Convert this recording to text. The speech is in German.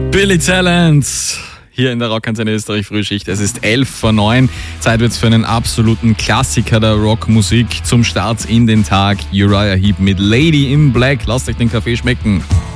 Billy Talent hier in der Rockantenne Österreich Frühschicht. Es ist 11:09. Zeit wird's für einen absoluten Klassiker der Rockmusik zum Start in den Tag. Uriah Heep mit Lady in Black. Lasst euch den Kaffee schmecken.